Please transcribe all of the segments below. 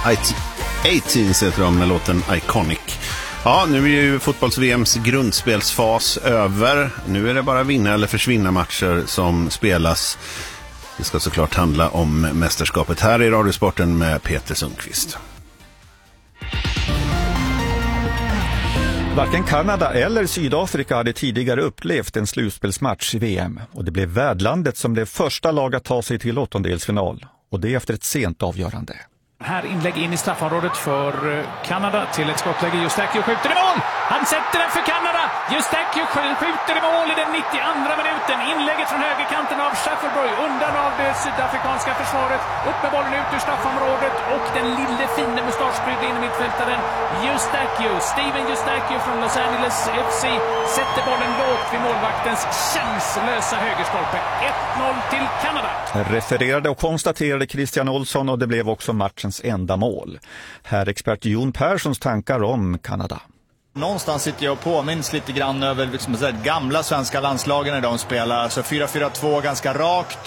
18 heter de med låten Iconic. Ja, nu är ju fotbolls-VMs grundspelsfas över. Nu är det bara vinna eller försvinna matcher som spelas. Det ska såklart handla om mästerskapet här i Radiosporten med Peter Sundqvist. Varken Kanada eller Sydafrika hade tidigare upplevt en slutspelsmatch i VM och det blev värdlandet som blev första lag att ta sig till åttondelsfinal och det efter ett sent avgörande. Här inlägg in i straffområdet för Kanada till ett skottläge. Eustáquio skjuter i mål! Han sätter den för Kanada! Eustáquio skjuter i mål i den 92:a minuten. Inlägget från högerkanten av Schaffelburg undan av det sydafrikanska försvaret. Upp med bollen ut ur straffområdet och den lille fine mustaschprydde in i mittfältaren Steven Eustáquio från Los Angeles FC sätter bollen lågt vid målvaktens chanslösa högerstolpe. 1-0 till Kanada. Refererade och konstaterade Christian Olsson och det blev också matchens enda mål. Här expert Jon Perssons tankar om Kanada. Någonstans sitter jag och påminns lite grann över liksom, gamla svenska landslagen när de spelar. Så 4-4-2 ganska rakt,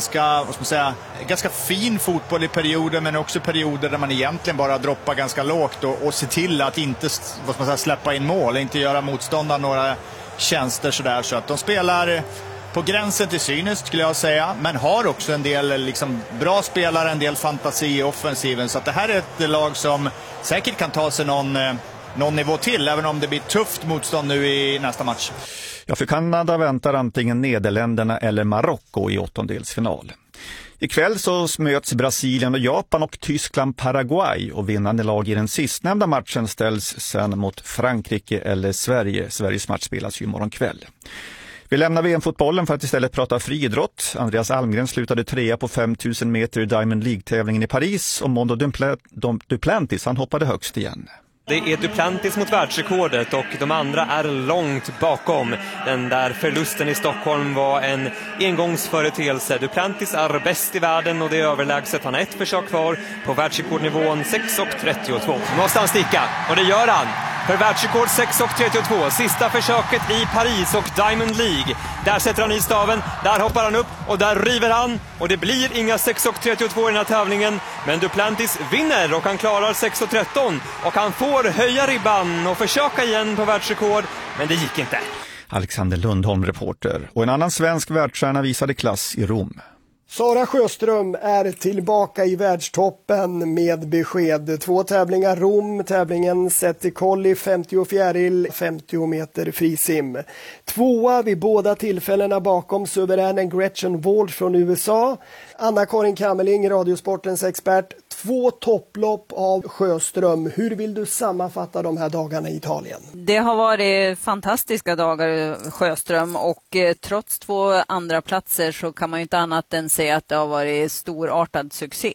ganska fin fotboll i perioder, men också perioder där man egentligen bara droppar ganska lågt och ser till att inte släppa in mål, inte göra motståndaren några tjänster sådär. Så att de spelar på gränsen till cyniskt skulle jag säga, men har också en del liksom, bra spelare, en del fantasi i offensiven. Så att det här är ett lag som säkert kan ta sig någon nivå till, även om det blir tufft motstånd nu i nästa match. Ja, för Kanada väntar antingen Nederländerna eller Marocko i åttondelsfinal. Ikväll så möts Brasilien och Japan och Tyskland Paraguay och vinnande lag i den sistnämnda matchen ställs sen mot Frankrike eller Sverige. Sveriges match spelas ju imorgon kväll. Vi lämnar VM-fotbollen för att istället prata friidrott. Andreas Almgren slutade 3 på 5000 meter i Diamond League-tävlingen i Paris och Mondo Duplantis han hoppade högst igen. Det är Duplantis mot världsrekordet och de andra är långt bakom. Den där förlusten i Stockholm var en engångsföreteelse. Duplantis är bäst i världen och det är överlägset. Han har ett försök kvar på världsrekordnivån 6,32. Nu måste han sticka och det gör han. För världsrekord 6,32. Sista försöket i Paris och Diamond League. Där sätter han i staven, där hoppar han upp och där river han. Och det blir inga 6,32 i den här tävlingen. Men Duplantis vinner och han klarar 6,13. Och han får höja ribban och försöka igen på världsrekord. Men det gick inte. Alexander Lundholm, reporter. Och en annan svensk världsstjärna visade klass i Rom. Sara Sjöström är tillbaka i världstoppen med besked. 2 tävlingar Rom, tävlingen sett i kolli 50 fjäril, 50 meter frisim. 2:a vid båda tillfällena bakom suveränen Gretchen Walsh från USA. Anna-Karin Kammerling, Radiosportens expert. 2 topplopp av Sjöström. Hur vill du sammanfatta de här dagarna i Italien? Det har varit fantastiska dagar Sjöström och trots 2 andra platser så kan man ju inte annat än säga att det har varit storartad succé.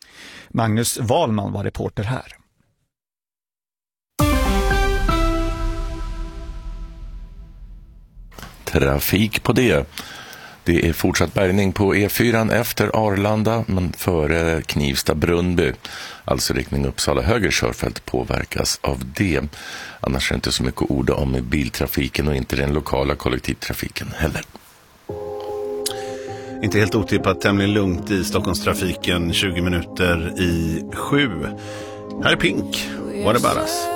Magnus Wahlman var reporter här. Trafik på det. Det är fortsatt bärgning på E4 efter Arlanda men före Knivsta-Brunnby. Alltså riktning Uppsala höger körfält påverkas av det. Annars är det inte så mycket att orda om i biltrafiken och inte den lokala kollektivtrafiken heller. Inte helt otippat, tämligen lugnt i Stockholmstrafiken 20 minuter i 7. Här är Pink. What about us?